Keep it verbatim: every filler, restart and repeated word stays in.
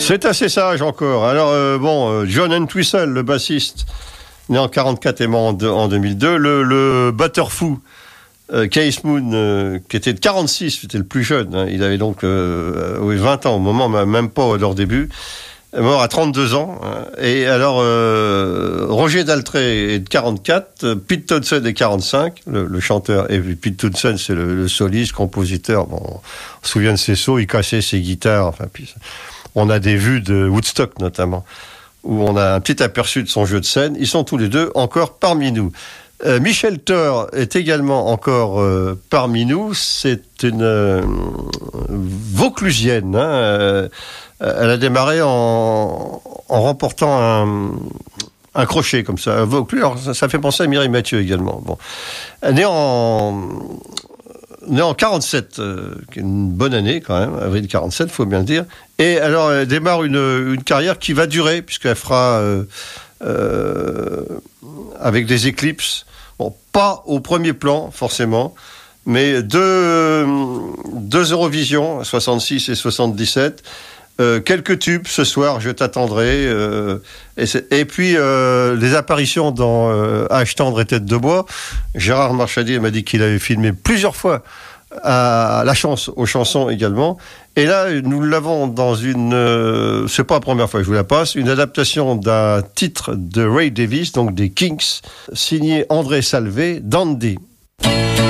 C'est assez sage encore. Alors, euh, bon, euh, John Entwistle, le bassiste, né en quarante-quatre et mort en, de, en deux mille deux. Le, le batteur fou, euh, Keith Moon, euh, qui était de quarante-six, c'était le plus jeune. Hein, il avait donc euh, oui, vingt ans au moment, même pas à leur début. Mort à trente-deux ans. Hein. Et alors, euh, Roger Daltrey est de quarante-quatre, Pete Townshend est quarante-cinq, le, le chanteur. Et puis Pete Townshend, c'est le, le soliste, compositeur. Bon, on se souvient de ses sauts, il cassait ses guitares. Enfin, puis, on a des vues de Woodstock, notamment, où on a un petit aperçu de son jeu de scène. Ils sont tous les deux encore parmi nous. Euh, Michel Thor est également encore euh, parmi nous. C'est une euh, Vauclusienne. Hein, euh, elle a démarré en, en remportant un, un crochet comme ça. Alors, ça, ça fait penser à Mireille Mathieu également. Bon, elle est en née en quarante-sept, euh, qui est une bonne année quand même, avril quarante-sept, faut bien le dire. Et alors, elle démarre une, une carrière qui va durer, puisqu'elle fera euh, euh, avec des Eclipses. Bon, pas au premier plan, forcément, mais deux, deux Eurovision, soixante-six et soixante-dix-sept. Euh, quelques tubes ce soir, Je t'attendrai. Euh, et, et puis, euh, les apparitions dans euh, Âge tendre et tête de bois. Gérard Marchadier m'a dit qu'il avait filmé plusieurs fois à la chance, aux chansons également. Et là, nous l'avons dans une... Euh, c'est pas la première fois que je vous la passe, une adaptation d'un titre de Ray Davies, donc des Kinks, signé André Salvé, Dandy.